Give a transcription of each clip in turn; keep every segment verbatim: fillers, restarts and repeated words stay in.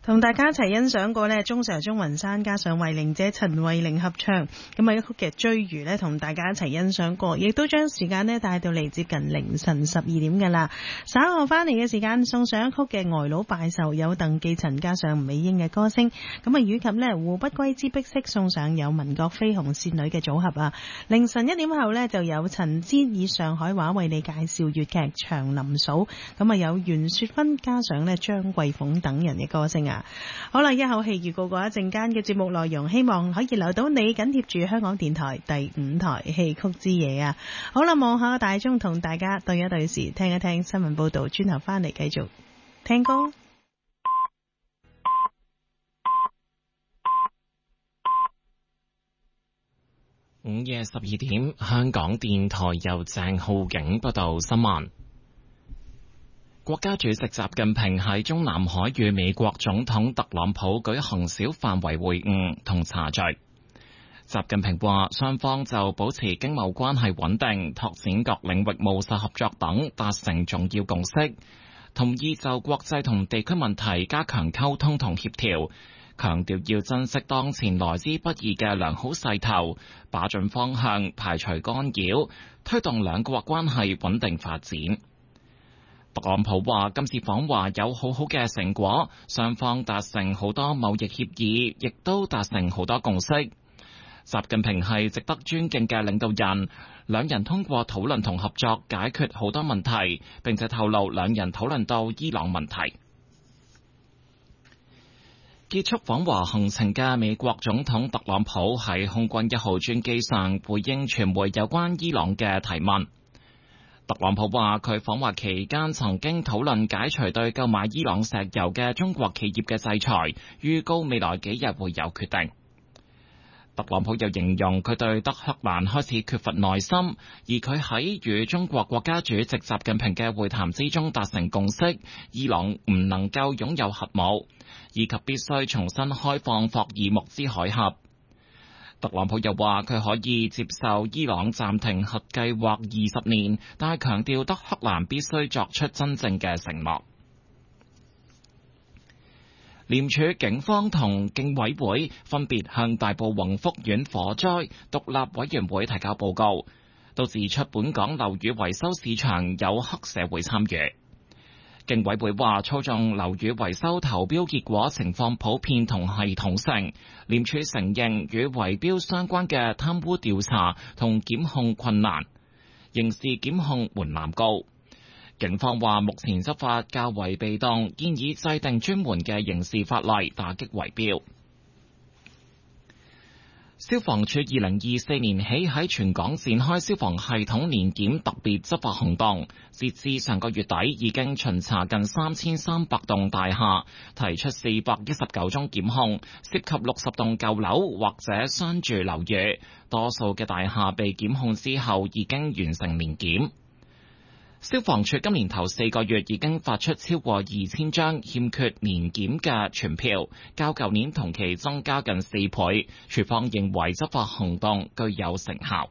同大家一齊欣賞過呢鍾 Sir 鍾雲山加上慧玲姐陳慧玲合唱咁啊一曲嘅追魚呢，同大家一齊欣賞過，亦都將時間呢帶到嚟接近凌晨十二點㗎啦。稍後翻嚟嘅時間送上一曲嘅呆佬拜壽，有鄧寄塵加上吳美英嘅歌聲，咁啊以及呢胡不歸之碧色送上有民國飛紅線女嘅組合啊。凌晨一點後呢，就有陳堅以上海話為你介紹粵劇長林嫂，咁啊有袁雪芬加上呢張桂鳳等人嘅歌聲啊。好啦，一口氣預告過一陣間嘅節目內容，希望可以留到你緊貼住香港電台第五台戲曲之夜啊！好啦，望下大鐘同大家對一對時，聽一聽新聞報道，轉頭翻嚟繼續聽歌。 午夜十二點，香港電台由鄭浩景報道新聞。國家主席習近平喺中南海與美國總統特朗普舉行小範圍會晤同茶敘。習近平話，雙方就保持經貿關係穩定、拓展各領域務實合作等達成重要共識，同意就國際同地區問題加強溝通同協調，強調要珍惜當前來之不易嘅良好勢頭，把準方向，排除干擾，推動兩國關係穩定發展。特朗普話，今次訪華有好好嘅成果，雙方達成好多貿易協議，亦都達成好多共識。習近平係值得尊敬嘅領導人，兩人通過討論同合作解決好多問題，並且透露兩人討論到伊朗問題。結束訪華行程嘅美國總統特朗普喺空軍一號專機上回應傳媒有關伊朗嘅提問。特朗普話，佢訪華期間曾經討論解除對購買伊朗石油嘅中國企業嘅制裁，預告未來幾日會有決定。特朗普又形容佢對德黑蘭開始缺乏耐心，而佢喺與中國國家主席習近平嘅會談之中達成共識，伊朗唔能夠擁有核武，以及必須重新開放霍爾木茲海峽。特朗普又話佢可以接受伊朗暫停核計劃二十年，但係強調德黑蘭必須作出真正嘅承諾。廉署、警方同競委會分別向大埔宏福苑火災獨立委員會提交報告，都指出本港樓宇維修市場有黑社會參與。競委會話，操縱樓宇維修投標結果情況普遍同系統性，廉署承認與圍標相關嘅貪污調查同檢控困難，刑事檢控門檻高。警方話目前執法較為被動，建議制定專門嘅刑事法例打擊圍標。消防處二零二四年起喺全港展開消防系統年檢特別執法行動，截至上個月底已經巡查近三千三百棟大廈，提出四百一十九宗檢控，涉及六十棟舊樓或者商住樓宇，多數嘅大廈被檢控之後已經完成年檢。消防處今年頭四個月已經發出超過二千張欠缺年檢嘅傳票，較舊年同期增加近四倍。處方認為執法行動具有成效。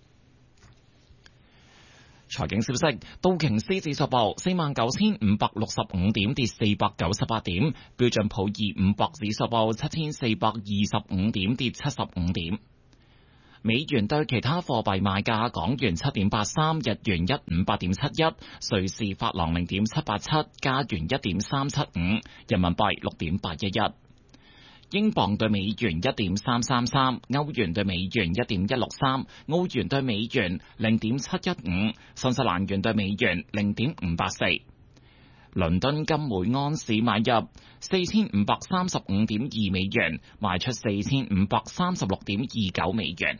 財經消息，道瓊斯指數報四萬九千五百六十五點，跌四百九十八點；標準普爾五百指數報七千四百二十五點，跌七十五點。美元對其他貨幣賣價：港元七點八三，日元一五八點七一，瑞士法郎零點七八七，加元一點三七五，人民幣六點八一一，英鎊對美元一點三三三，歐元對美元一點一六三，澳元對美元零點七一五，新西蘭元對美元零點五八四。倫敦金每安士買入四千五百三十五點二美元，賣出四千五百三十六點二九美元。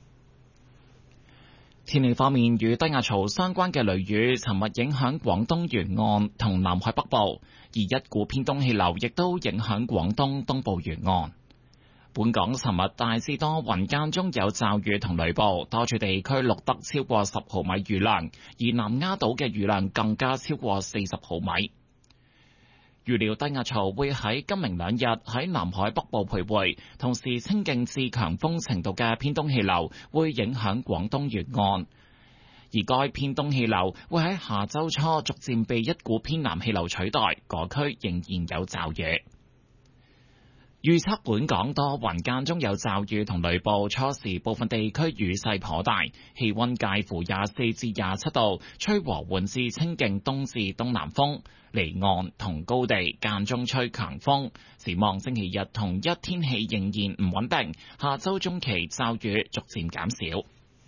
天氣方面，與低壓槽相關嘅雷雨，尋日影響廣東沿岸同南海北部，而一股偏東氣流亦都影響廣東東部沿岸。本港尋日大致多雲，間中有驟雨同雷暴，多處地區錄得超過十毫米雨量，而南丫島嘅雨量更加超過四十毫米。預料低壓槽會喺今明兩日喺南海北部徘徊，同時清勁至強風程度嘅偏東氣流會影響廣東沿岸，而該偏東氣流會喺下周初逐漸被一股偏南氣流取代，嗰區仍然有驟雨。 預測本港多雲間中有驟雨同雷暴，初時部分地區雨勢頗大，氣溫介乎廿四至廿七度，吹和緩至清勁東至東南風，離岸同高地間中吹強風。展望星期日同一天氣仍然唔穩定，下周中期驟雨逐漸減少。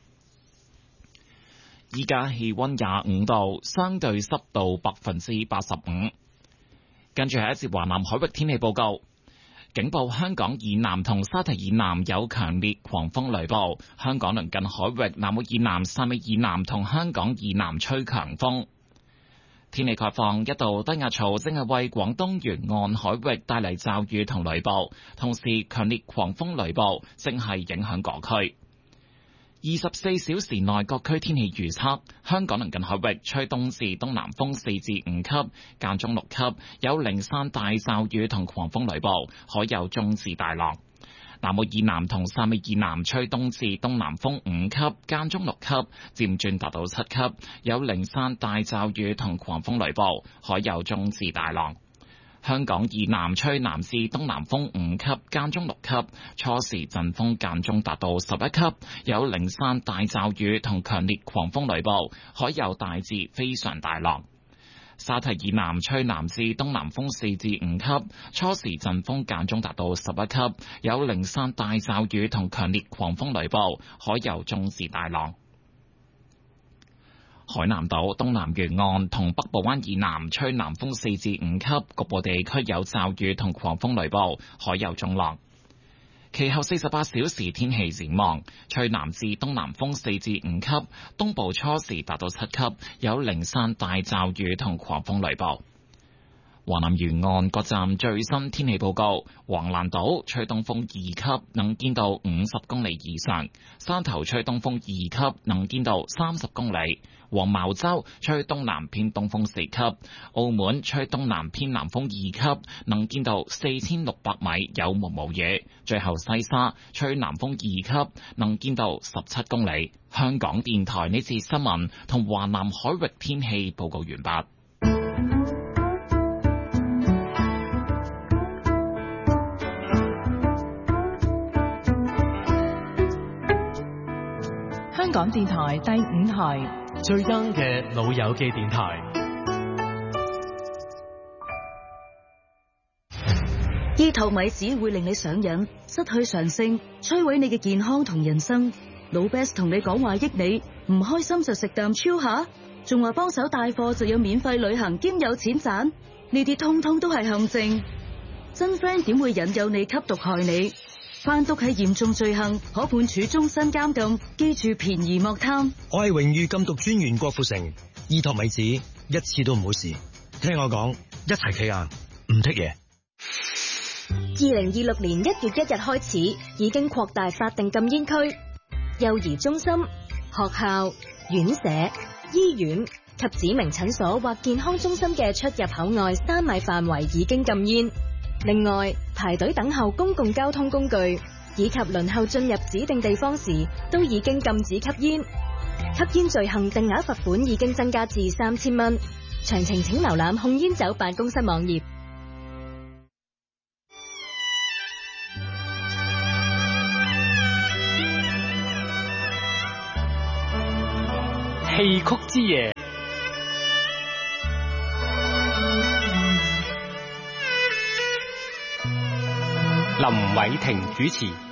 依家氣溫廿五度，相對濕度百分之八十五。跟住係一節華南海域天氣報告。警報：香港以南同沙堤以南有強烈狂風雷暴，香港鄰近海域南澳以南、汕尾以南同香港以南吹強風。天氣概況：一道低壓槽正係為廣東沿岸海域帶嚟驟雨同雷暴，同時強烈狂風雷暴正係影響各區。二十四小時內各區天氣預測：香港鄰近海域吹東至東南風四至五級，間中六級，有零散大驟雨同狂風雷暴，海有中至大浪。南澳以南同汕尾以南吹東至東南風五級，間中六級，漸轉達到七級，有零散大驟雨同狂風雷暴，海有中至大浪。香港以南吹南至東南風五級，間中六級，初時陣風間中達到十一級，有零散大驟雨同強烈狂風雷暴，海有大至非常大浪。沙堤以南吹南至東南風四至五級，初時陣風間中達到十一級，有零散大驟雨同強烈狂風雷暴，海有中至大浪。海南島東南沿岸同北部灣以南吹南風四至五級，局部地區有驟雨同狂風雷暴，海有中浪。其後四十八小時天氣展望：吹南至東南風四至五級，東部初時達到七級，有零散大驟雨同狂風雷暴。華南沿岸各站最新天氣報告：橫瀾島吹東風二級，能見度五十公里以上；山頭吹東風二級，能見度三十公里；黃茅洲吹東南偏東風四級；澳門吹東南偏南風二級，能見度四千六百米，有毛毛雨；最後西沙吹南風二級，能見度十七公里。香港電台呢節新聞同華南海域天氣報告完畢。 香港電台第五台最 young 嘅老友記電台。 醫托米只會令你上癮，失去常性，摧毀你嘅健康同人生。老 best 同你講話益你，唔開心就食啖超下，仲話幫手帶貨就有免費旅行兼有錢賺，呢啲通通都係陷阱。真 friend 點會引誘你吸毒害你？販毒係嚴重罪行，可判處終身監禁。記住便宜莫貪。 我係榮譽禁毒專員郭富城，醫托米子一次都唔好試。聽我講，一齊企硬，唔剔嘢。 二零二六年一月一日開始，已經擴大法定禁煙區，幼兒中心、學校、院舍、醫院及指明診所或健康中心嘅出入口外三米範圍已經禁煙。另外，排隊等候公共交通工具以及輪候進入指定地方時，都已經禁止吸煙。吸煙罪行定額罰款已經增加至三千蚊。詳情請瀏覽控煙酒辦公室網頁。 戲曲之夜，林偉霆主持。